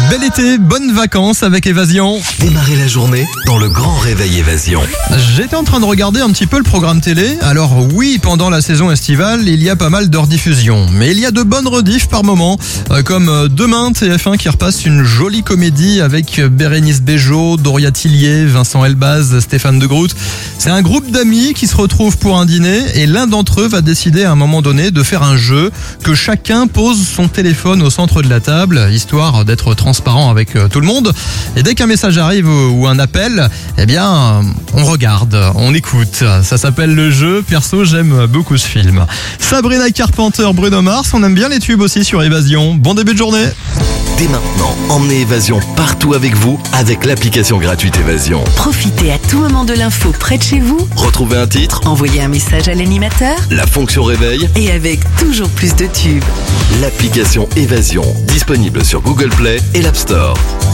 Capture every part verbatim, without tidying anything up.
Bel été, bonnes vacances avec Évasion. Démarrez la journée dans le grand réveil Évasion. J'étais en train de regarder un petit peu le programme télé. Alors oui, pendant la saison estivale, il y a pas mal de rediffusions. Mais il y a de bonnes rediffs par moment. Euh, comme demain, T F un qui repasse une jolie comédie avec Bérénice Bejo, Doria Tillier, Vincent Elbaz, Stéphane de Groot. C'est un groupe d'amis qui se retrouvent pour un dîner et l'un d'entre eux va décider à un moment donné de faire un jeu, que chacun pose son téléphone au centre de la table, histoire d'être transparent avec tout le monde. Et dès qu'un message arrive ou un appel, eh bien, on regarde, on écoute. Ça s'appelle le jeu. Perso, j'aime beaucoup ce film. Sabrina Carpenter, Bruno Mars, on aime bien les tubes aussi sur Évasion. Bon début de journée. Dès maintenant, emmenez Évasion partout avec vous avec l'application gratuite Évasion. Profitez à tout moment de l'info près de chez vous. Retrouvez un titre, Envoyez un message à l'animateur. la fonction réveil, Et avec toujours plus de tubes. l'application Évasion, disponible sur Google Play et l'App Store.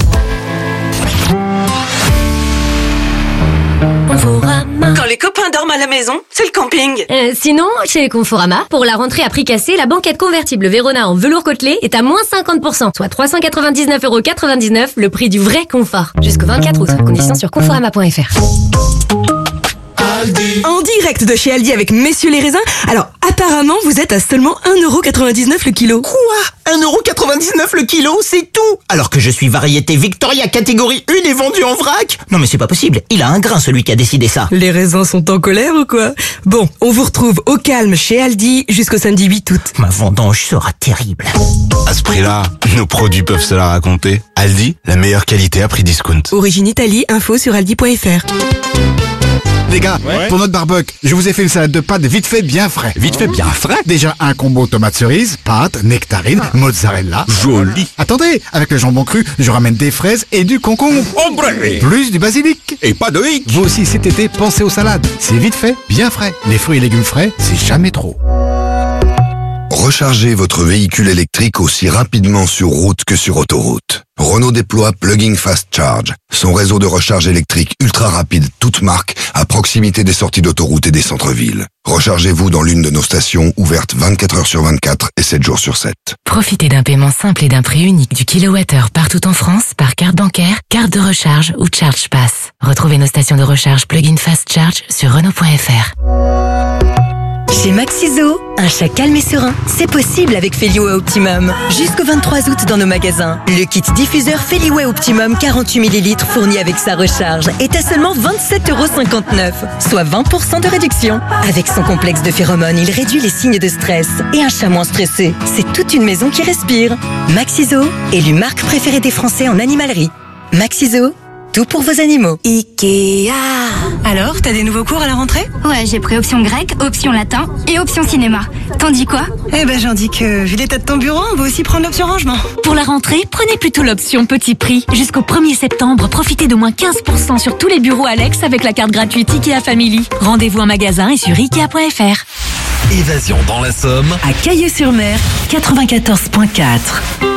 Quand les copains dorment à la maison, c'est le camping. Euh, sinon, chez Conforama, pour la rentrée à prix cassé, la banquette convertible Verona en velours côtelé est à moins cinquante pour cent, soit trois cent quatre-vingt-dix-neuf euros quatre-vingt-dix-neuf, le prix du vrai confort. Jusqu'au vingt-quatre août. Conditions sur conforama point f r. En direct de chez Aldi avec Messieurs les raisins. Alors, apparemment, vous êtes à seulement un euro quatre-vingt-dix-neuf le kilo. Quoi ? un euro quatre-vingt-dix-neuf le kilo, c'est tout. Alors que je suis variété Victoria catégorie un et vendu en vrac. Non mais c'est pas possible, il a un grain celui qui a décidé ça. Les raisins sont en colère ou quoi ? Bon, on vous retrouve au calme chez Aldi jusqu'au samedi huit août. Ma vendange sera terrible. À ce prix-là, nos produits peuvent se la raconter. Aldi, la meilleure qualité à prix discount. Origine Italie, info sur aldi point f r. Les gars, pour notre barbecue, je vous ai fait une salade de pâtes vite fait bien frais. Vite fait bien frais. Déjà un combo tomate cerise, pâtes, nectarine, mozzarella. Joli. Attendez, avec le jambon cru, je ramène des fraises et du concombre. Ombre. Plus du basilic. Et pas de hic. Vous aussi cet été, pensez aux salades. C'est vite fait, bien frais. Les fruits et légumes frais, c'est jamais trop. Rechargez votre véhicule électrique aussi rapidement sur route que sur autoroute. Renault déploie Plug-in Fast Charge, son réseau de recharge électrique ultra rapide, toute marque, à proximité des sorties d'autoroute et des centres-villes. Rechargez-vous dans l'une de nos stations ouvertes vingt-quatre heures sur vingt-quatre et sept jours sur sept. Profitez d'un paiement simple et d'un prix unique du kilowattheure partout en France par carte bancaire, carte de recharge ou Charge Pass. Retrouvez nos stations de recharge Plug-in Fast Charge sur Renault point f r. Chez Maxiso, un chat calme et serein, c'est possible avec Feliway Optimum. Jusqu'au vingt-trois août dans nos magasins, le kit diffuseur Feliway Optimum quarante-huit millilitres fourni avec sa recharge est à seulement vingt-sept euros cinquante-neuf, soit vingt pour cent de réduction. Avec son complexe de phéromones, il réduit les signes de stress. Et un chat moins stressé, c'est toute une maison qui respire. Maxiso, élue marque préférée des Français en animalerie. Maxiso, tout pour vos animaux. Ikea. Alors, t'as des nouveaux cours à la rentrée ? Ouais, j'ai pris option grec, option latin et option cinéma. T'en dis quoi ? Eh ben, j'en dis que, vu l'état de ton bureau, on va aussi prendre l'option rangement. Pour la rentrée, prenez plutôt l'option petit prix. Jusqu'au premier septembre, profitez de moins quinze pour cent sur tous les bureaux Alex avec la carte gratuite Ikea Family. Rendez-vous en magasin et sur ikea point f r. Évasion dans la Somme. À Cailleux-sur-Mer, quatre-vingt-quatorze point quatre.